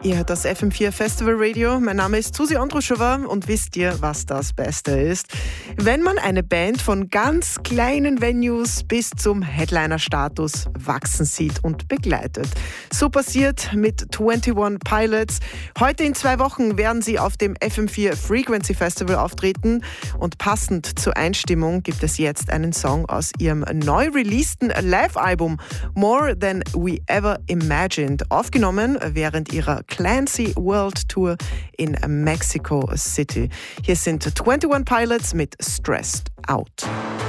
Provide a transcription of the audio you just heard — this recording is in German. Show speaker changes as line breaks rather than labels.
Ihr hört das FM4 Festival Radio. Mein Name ist Susi Andruschova und wisst ihr, was das Beste ist? Wenn man eine Band von ganz kleinen Venues bis zum Headliner-Status wachsen sieht und begleitet. So passiert mit 21 Pilots. Heute in 2 Wochen werden sie auf dem FM4 Frequency Festival auftreten und passend zur Einstimmung gibt es jetzt einen Song aus ihrem neu releaseden Live-Album More Than We Ever Imagined, aufgenommen während ihrer Clancy World Tour in Mexico City. Hier sind 21 Pilots mit Stressed Out.